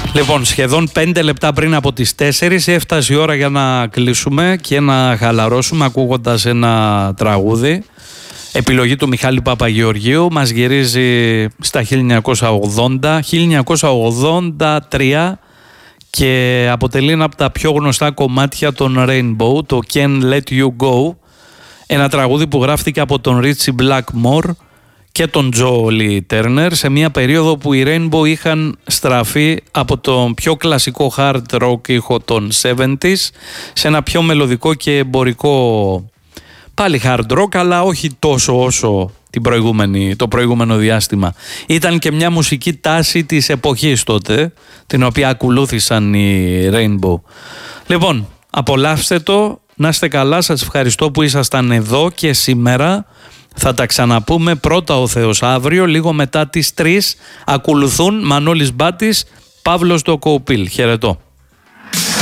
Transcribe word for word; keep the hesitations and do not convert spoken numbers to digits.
Λοιπόν, σχεδόν πέντε λεπτά πριν από τις τέσσερις έφτασε η ώρα για να κλείσουμε και να χαλαρώσουμε ακούγοντας ένα τραγούδι. Επιλογή του Μιχάλη Παπαγεωργίου, μας γυρίζει στα χίλια εννιακόσια ογδόντα, χίλια εννιακόσια ογδόντα τρία και αποτελεί ένα από τα πιο γνωστά κομμάτια των Rainbow, το Can't Let You Go, ένα τραγούδι που γράφτηκε από τον Ritchie Blackmore και τον Joe Turner σε μια περίοδο που οι Rainbow είχαν στραφεί από τον πιο κλασικό hard rock ήχο των εβδομήντα σε ένα πιο μελωδικό και εμπορικό πάλι hard rock, αλλά όχι τόσο όσο την προηγούμενη, το προηγούμενο διάστημα. Ήταν και μια μουσική τάση της εποχής τότε, την οποία ακολούθησαν οι Rainbow. Λοιπόν, απολαύστε το, να είστε καλά, σας ευχαριστώ που ήσασταν εδώ και σήμερα. Θα τα ξαναπούμε πρώτα ο Θεός αύριο, λίγο μετά τις τρεις. Ακολουθούν Μανώλης Μπάτης, Παύλος Ντοκουπίλ. Χαιρετώ.